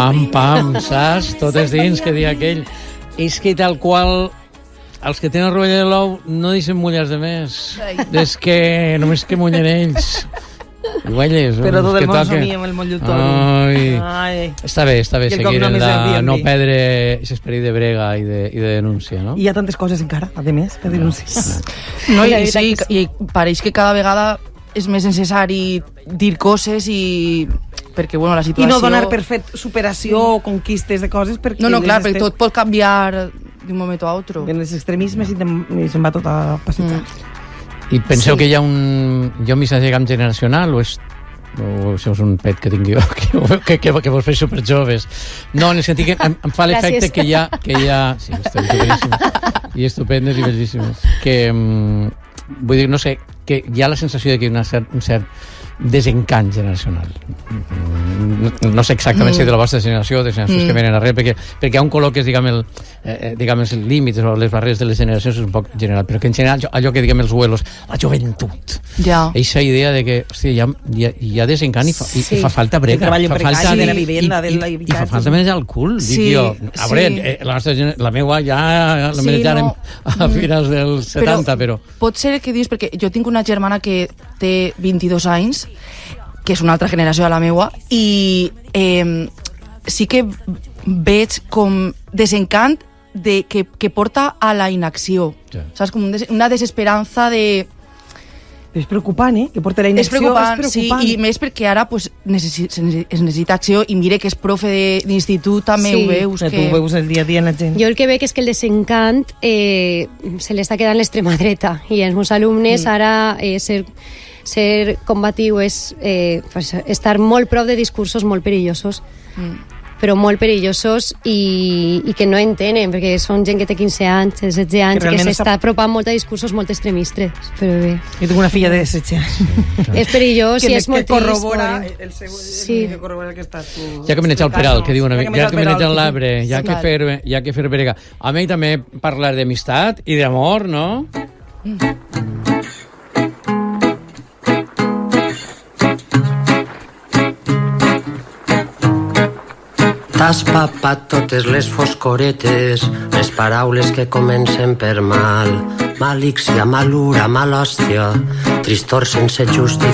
pam, saps? Totes dins, que dia aquell. És que tal qual... Els que tenen rovella de l'ou no deixen mullars de més. És que només que mullen ells. Iguales, però tot el món somia amb el mollutori. Està bé seguir en no perdre aquest esperit de brega i de denúncia, no? I hi ha tantes coses encara, a més, per denunciar. No, i pareix que cada vegada és més necessari dir coses perquè, bueno, la situació... I no donar per fet superació o conquistes de coses perquè... No, clar, perquè tot pot canviar d'un moment a l'altre. En els extremismes i se'n va tot a passejar. I penseu que hi ha un missatge camp generacional o això és un pet que tinc jo que vos feu superjoves? No, en el sentit que em fa l'efecte que hi ha sí, esteu superíssims i estupendes i bellíssimes que vull dir, no sé, que hi ha la sensació de que hi ha un cert desencant generacional. No sé exactament si de la vostra generació o de generacions que venen darrere, perquè on col·loques, diguem, els límits o les barreres de les generacions és un poc general, però que en general allò que diguem els abuelos, la joventut, aquesta idea de que hòstia, hi ha desencant i fa falta brega, fa falta de la vivenda, i fa falta menjar el cul, dic jo. A veure, la meua ja la menjarem a finals dels 70, però... Pot ser que dius, perquè jo tinc una germana que té 22 anys, que és una altra generació de la meua, i sí que veig com desencant que porta a la inacció. Saps? Com una desesperança de... És preocupant, que porta la inacció. És preocupant, sí, i més perquè ara pues, es necessita acció, i mire que és profe d'institut, també ho veus. Tu ho veus el dia a dia en la gent. Jo el que veig és que el desencant se li està quedant l'extrema dreta, i els meus alumnes ara ser combatiu és estar molt prop de discursos molt perillosos, però molt perillosos i que no entenen, perquè són gent que té 15 anys, 16 anys, que s'està apropant molt a discursos molt extremistes. Però bé. Jo tinc una filla de 16 anys. És perillós i és molt trist. Que corrobora el seu... Que corrobora que estàs tu... Ja que meneig el peral, que diuen, ja que meneig l'arbre, ja que fer brega. A mi també parlar d'amistat i d'amor, no? T'has papat totes les foscoretes, les paraules que comencen per mal, malícia, malura, malòstia, tristor sense justificació.